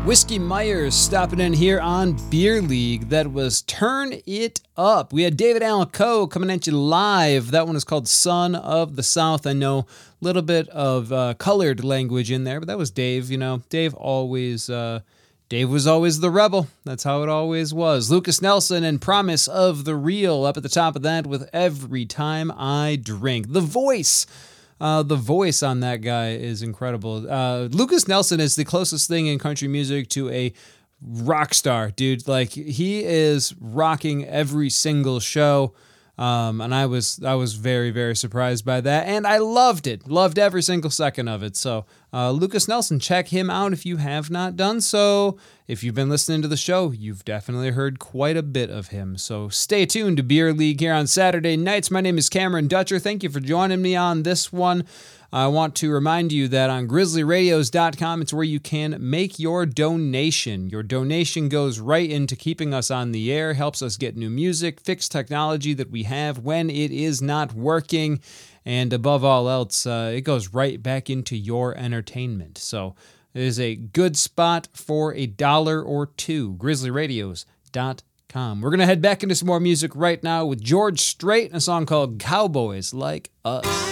Whiskey Myers stopping in here on Beer League. That was Turn It Up. We had David Allan Coe coming at you live. That one is called Son of the South. I know a little bit of colored language in there, but that was Dave. You know, Dave was always the rebel. That's how it always was. Lucas Nelson and Promise of the Real up at the top of that with Every Time I Drink. The voice on that guy is incredible. Lucas Nelson is the closest thing in country music to a rock star, dude. Like, he is rocking every single show. And I was very, very surprised by that. And I loved it. Loved every single second of it. So, Lucas Nelson, check him out if you have not done so. If you've been listening to the show, you've definitely heard quite a bit of him. So stay tuned to Beer League here on Saturday nights. My name is Cameron Dutcher. Thank you for joining me on this one. I want to remind you that on grizzlyradios.com, it's where you can make your donation. Your donation goes right into keeping us on the air, helps us get new music, fix technology that we have when it is not working, and above all else, it goes right back into your entertainment. So it is a good spot for $1 or $2, grizzlyradios.com. We're going to head back into some more music right now with George Strait and a song called Cowboys Like Us.